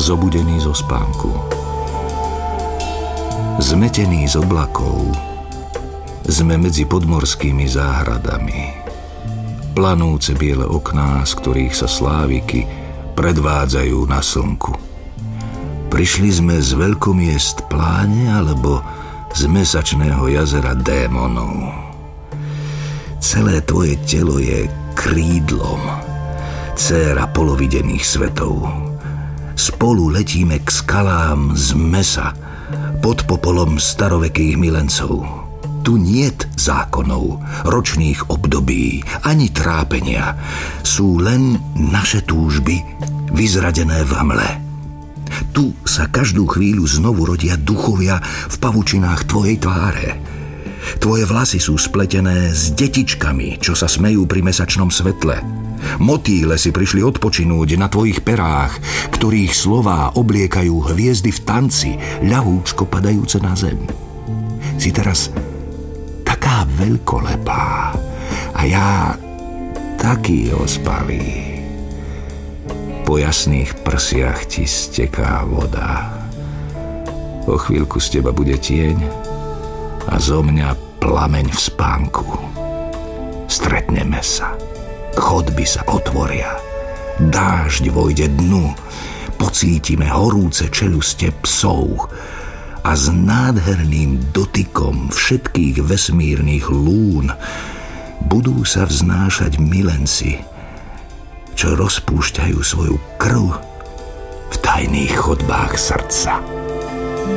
zobudený zo spánku. Zmetený z oblakov sme medzi podmorskými záhradami. Planúce biele okná, z ktorých sa sláviky predvádzajú na slnku. Prišli sme z veľkomiest pláne alebo z mesačného jazera démonov. Celé tvoje telo je krídlom, dcéra polovidených svetov. Spolu letíme k skalám z mesa pod popolom starovekých milencov. Tu niet zákonov, ročných období, ani trápenia. Sú len naše túžby, vyzradené v hmle. Tu sa každú chvíľu znovu rodia duchovia v pavučinách tvojej tváre. Tvoje vlasy sú spletené s detičkami, čo sa smejú pri mesačnom svetle. Motýle si prišli odpočinúť na tvojich perách, ktorých slová obliekajú hviezdy v tanci, ľahúčko padajúce na zem. Si teraz taká veľkolepá a ja taký ospalý. Po jasných prsiach ti steká voda. O chvíľku z teba bude tieň a zo mňa plameň v spánku. Stretneme sa. Chodby sa otvoria. Dážď vojde dnu. Pocítime horúce čeluste psov a s nádherným dotykom všetkých vesmírnych lún budú sa vznášať milenci, čo rozpúšťajú svoju krv v tajných chodbách srdca.